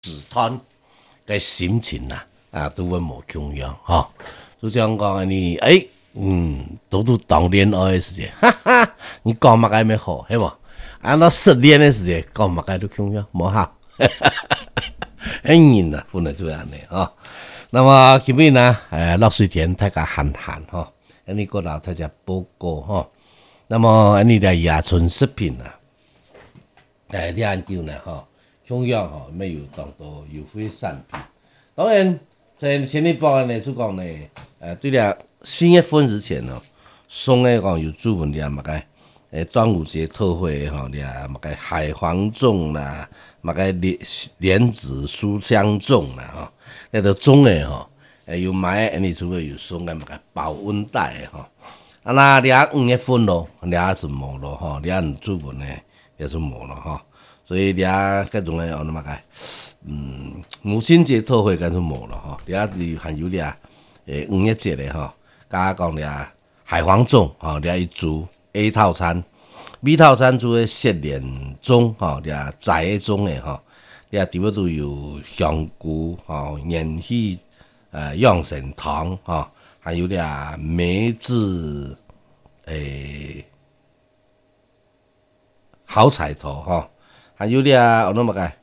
止团个心情啦，都阮无穷样吼。就这样讲安尼，都当恋爱的时节，哈哈，你讲嘛该没好，系无？那失恋的时节，讲嘛该都穷样，无好，很人啊，本来就安尼吼。那么今日呢，落水田大家闲闲吼，安尼过来大家报告吼。那么安尼的野村食品你研究呢吼，中央吼没有当到有非产品。当然，在前一报呢就讲呢，对了，新月份之前哦，送的讲有主文了嘛个，端午节特惠吼了嘛个海防粽啦，嘛个莲子酥香粽啦吼，那个粽的吼，有买安尼除了有送个嘛个保温袋吼。那俩5月份咯，俩是无咯吼，俩唔主文呢也是无咯吼，所以俩各种的那么个，母亲节特惠干是无咯吼，俩还有俩5月节的吼，加讲俩海防粽吼，俩一组 A 套餐 ，B 套餐做的雪莲粽吼，俩仔的粽的吼，俩底部都有香菇吼，延禧养生堂吼。还有俩梅子，好彩头哈，还有俩那么个，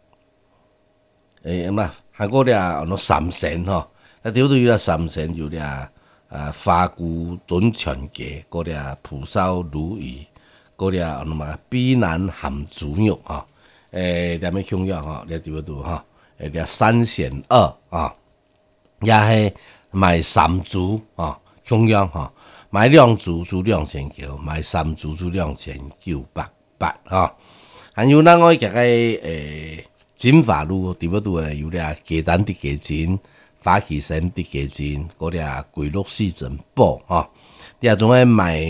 还有俩那三鲜哈，那丢都有俩三鲜，有俩花菇炖全鸡，嗰俩蒲烧鲈鱼，嗰俩那么碧南含猪肉哈，两么香药哈，俩丢都哈，俩3选2啊，也系。买3组中央买2组就2900，买3组就2988还有咱我个金发路地不多有俩鸡蛋的鸡精、花旗参的鸡精，嗰俩桂绿四珍宝你啊总爱买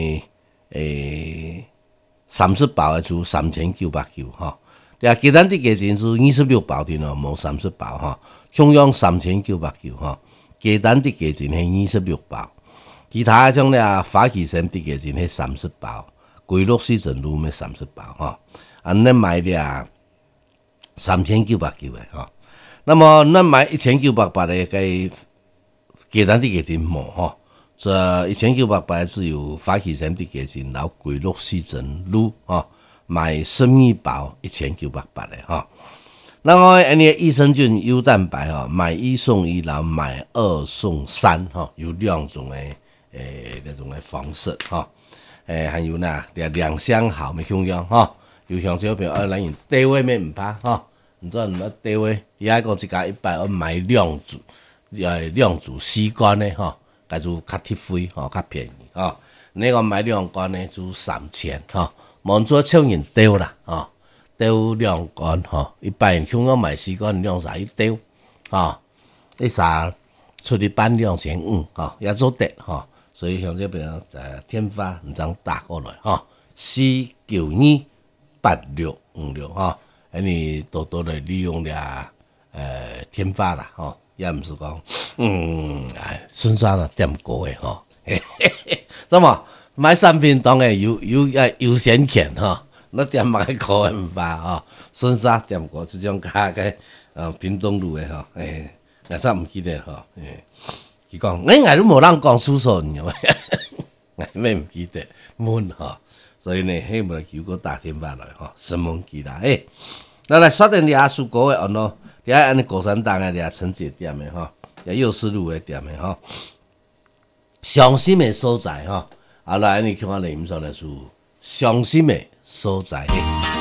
30包的就3989你啊鸡蛋的鸡精是26包的咯，无30包中央3989鸡蛋的鸡精是26包，其他种咧花旗参的鸡精是30包，桂绿四珍珠咩30包咱买俩3989的那么咱买1988的个鸡蛋的鸡精无这1988只有花旗参的鸡精，然后桂绿四珍珠买12包1988的那么安尼益生菌优蛋白买1送1，然后买2送3有2种那种方式还有呢2箱好没香样有像这边咱用低位咩唔怕唔知唔乜低位，而家讲一家100，我买2组4罐的叫做较贴费较便宜你讲买2罐的就3000望做超人丢啦丢2罐100香港买4罐2啥一丢一啥出去搬2500也做得所以像这边天发你这样打过来4928656你多多的利用了天发啦也不是讲顺刷了点过的怎么买产品当然有优先权那点买口很吧顺沙点过这种加个屏东路的我啥唔记得伊讲我都无人讲出手你我咩唔记得闷所以呢希望如果打电话来什么记啦那来刷定你阿叔哥的咯你安尼高山档的你陈姐店的也幼师路的店的伤心的所在来你看我们说的是伤心的所在